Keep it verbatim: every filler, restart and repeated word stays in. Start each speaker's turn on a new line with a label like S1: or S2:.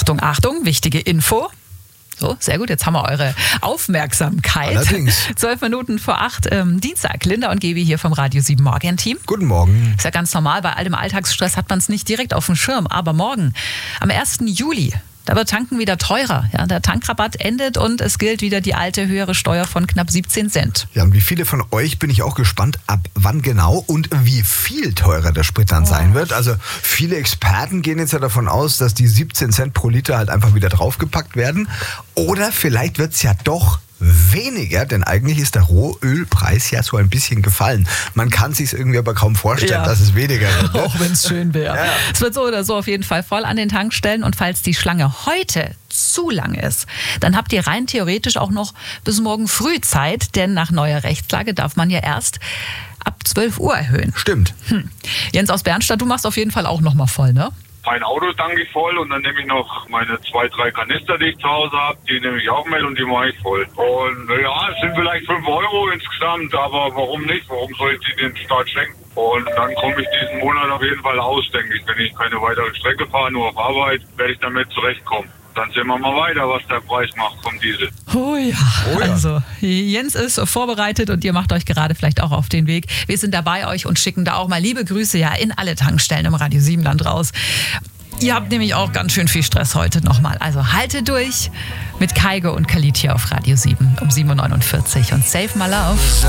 S1: Achtung, Achtung, wichtige Info. So, sehr gut, jetzt haben wir eure Aufmerksamkeit.
S2: Allerdings.
S1: Zwölf Minuten vor acht, ähm, Dienstag. Linda und Gebi hier vom Radio sieben Morgen-Team.
S2: Guten Morgen.
S1: Ist ja ganz normal, bei all dem Alltagsstress hat man es nicht direkt auf dem Schirm. Aber morgen, am ersten Juli, da wird Tanken wieder teurer. Ja, der Tankrabatt endet und es gilt wieder die alte höhere Steuer von knapp siebzehn Cent.
S2: Ja, und wie viele von euch, bin ich auch gespannt, ab wann genau und wie viel teurer der Sprit dann sein wird. Also viele Experten gehen jetzt ja davon aus, dass die siebzehn Cent pro Liter halt einfach wieder draufgepackt werden. Oder vielleicht wird es ja doch weniger, denn eigentlich ist der Rohölpreis ja so ein bisschen gefallen. Man kann sich irgendwie aber kaum vorstellen,
S1: Ja.
S2: dass es weniger wird.
S1: Auch wenn es schön wäre.
S2: Ja.
S1: Es wird so oder so auf jeden Fall voll an den Tankstellen. Und falls die Schlange heute zu lang ist, dann habt ihr rein theoretisch auch noch bis morgen früh Zeit. Denn nach neuer Rechtslage darf man ja erst ab zwölf Uhr erhöhen.
S2: Stimmt.
S1: Hm. Jens aus Bernstadt, du machst auf jeden Fall auch noch mal voll, ne?
S3: Mein Auto tanke ich voll und dann nehme ich noch meine zwei, drei Kanister, die ich zu Hause habe, die nehme ich auch mit und die mache ich voll. Und ja, es sind vielleicht fünf Euro insgesamt, aber warum nicht? Warum soll ich die den Staat schenken? Und dann komme ich diesen Monat auf jeden Fall aus, denke ich. Wenn ich keine weitere Strecke fahre, nur auf Arbeit, werde ich damit zurechtkommen. Dann sehen wir mal weiter, was der Preis macht vom Diesel.
S1: Oh ja.
S2: Oh ja.
S1: Also Jens ist vorbereitet und ihr macht euch gerade vielleicht auch auf den Weg. Wir sind da bei euch und schicken da auch mal liebe Grüße ja in alle Tankstellen im Radio sieben Land raus. Ihr habt nämlich auch ganz schön viel Stress heute nochmal. Also haltet durch mit Kaigo und Khalid hier auf Radio sieben um sieben Uhr neunundvierzig und Save My Love.